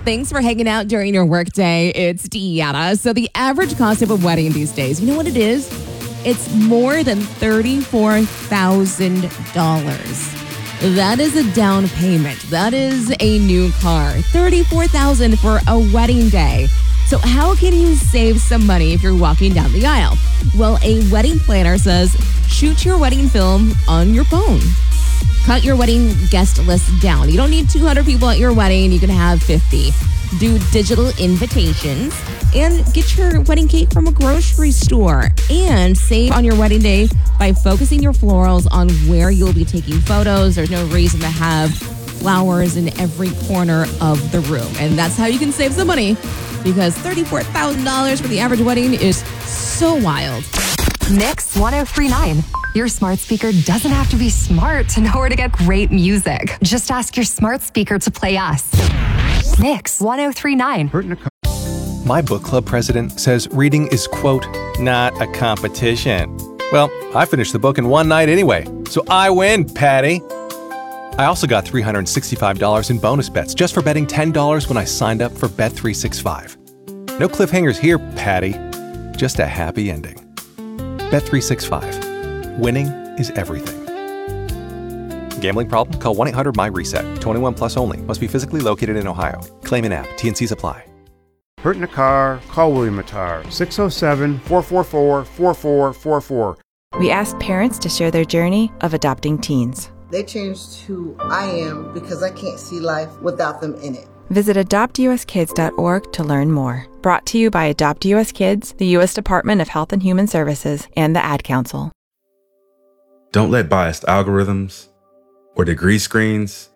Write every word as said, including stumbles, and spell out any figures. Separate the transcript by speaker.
Speaker 1: Thanks for hanging out during your workday. It's Deanna. So the average cost of a wedding these days, you know what it is? It's more than thirty-four thousand dollars. That is a down payment. That is a new car. thirty-four thousand dollars for a wedding day. So how can you save some money if you're walking down the aisle? Well, a wedding planner says shoot your wedding film on your phone. Cut your wedding guest list down. You don't need two hundred people at your wedding. You can have fifty. Do digital invitations and get your wedding cake from a grocery store. And save on your wedding day by focusing your florals on where you'll be taking photos. There's no reason to have flowers in every corner of the room. And that's how you can save some money, because thirty-four thousand dollars for the average wedding is so wild.
Speaker 2: Mix one oh three point nine. Your smart speaker doesn't have to be smart to know where to get great music. Just ask your smart speaker to play us. Mix one oh three point nine.
Speaker 3: My book club president says reading is, quote, not a competition. Well, I finished the book in one night anyway, so I win, Patty. I also got three hundred sixty-five dollars in bonus bets just for betting ten dollars when I signed up for Bet three sixty-five. No cliffhangers here, Patty. Just a happy ending. Bet three sixty-five. Winning is everything. Gambling problem? Call one eight hundred my reset. twenty-one plus only. Must be physically located in Ohio. Claim in app. T N Cs apply.
Speaker 4: Hurt in a car? Call William Attar. six oh seven, four four four, four four four four.
Speaker 5: We asked parents to share their journey of adopting teens.
Speaker 6: They changed who I am because I can't see life without them in it.
Speaker 5: Visit adopt u s kids dot org to learn more. Brought to you by Adopt U S Kids, the U S Department of Health and Human Services, and the Ad Council.
Speaker 7: Don't let biased algorithms or degree screens